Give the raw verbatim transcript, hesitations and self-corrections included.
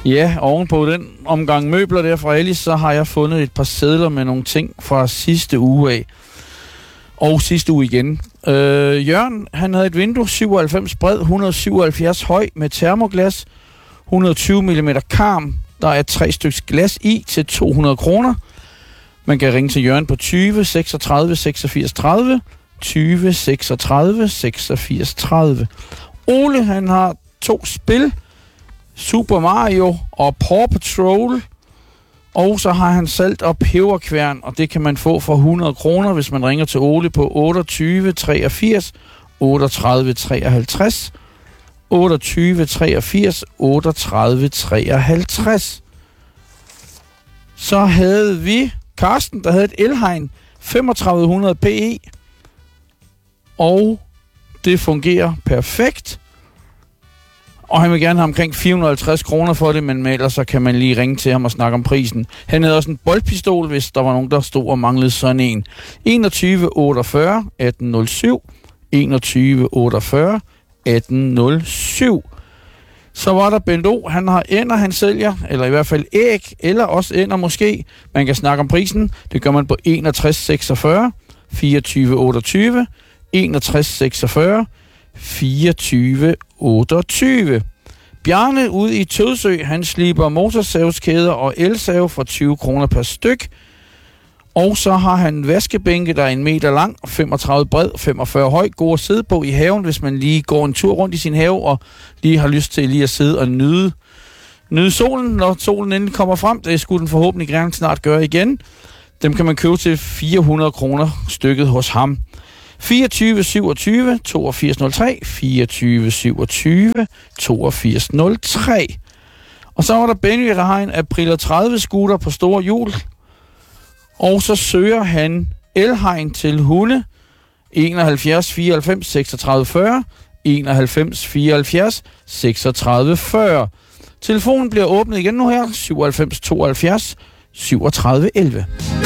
Ja, ovenpå den omgang møbler der fra Alice, så har jeg fundet et par sedler med nogle ting fra sidste uge af. Og sidste uge igen. Øh, Jørgen, han havde et vindue, syvoghalvfems bred, et hundrede syvoghalvfjerds høj med termoglas, et hundrede tyve millimeter karm. Der er tre stykker glas i til to hundrede kroner. Man kan ringe til Jørgen på tyve seksogtredive seksogfirs tredive. tyve seksogtredive seksogfirs tredive. Ole, han har to spil. Super Mario og Paw Patrol. Og så har han salt og peberkværn, og det kan man få for hundrede kroner, hvis man ringer til Ole på otteogtyve treogfirs otteogtredive treoghalvtreds. otteogtyve treogfirs otteogtredive treoghalvtreds. Så havde vi Karsten, der havde et elhegn, femogtredive hundrede P E. Og det fungerer perfekt. Og han vil gerne have omkring fire hundrede og halvtreds kroner for det, men ellers så kan man lige ringe til ham og snakke om prisen. Han havde også en boldpistol, hvis der var nogen, der stod og manglede sådan en. enogtyve otteogfyrre atten nul syv. enogtyve otteogfyrre atten nul syv. Så var der Bent O. Han har ænder, han sælger, eller i hvert fald æg, eller også ænder måske. Man kan snakke om prisen. Det gør man på enogtres seksogfyrre fireogtyve otteogtyve. enogtres seksogfyrre fireogtyve otteogtyve. Bjarne ude i Tødsø, han sliber motorsavskæder og elsave for tyve kroner per styk. Og så har han en vaskebænke, der er en meter lang, femogtredive bred, femogfyrre høj, god at sidde på i haven, hvis man lige går en tur rundt i sin have og lige har lyst til lige at sidde og nyde, nyde solen, når solen endelig kommer frem. Det skulle den forhåbentlig gerne snart gøre igen. Dem kan man købe til fire hundrede kroner stykket hos ham. fireogtyve syvogtyve toogfirs nul tre, fireogtyve syvogtyve toogfirs nul tre. Og så var der Benny, der har en Aprilia tredive scooter på store hjul. Og så søger han elhegn til hunde. enoghalvfjerds fireoghalvfems seksogtredive fyrre, enoghalvfems fireoghalvfjerds seksogtredive fyrre. Telefonen bliver åbnet igen nu her, syvoghalvfems tooghalvfjerds syvogtredive elleve.